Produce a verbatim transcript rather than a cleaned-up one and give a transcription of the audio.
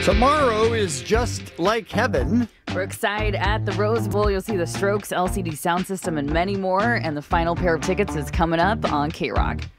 Tomorrow is just like heaven. Brookside at the Rose Bowl. You'll see the Strokes, L C D sound system, and many more. And the final pair of tickets is coming up on K-Rock.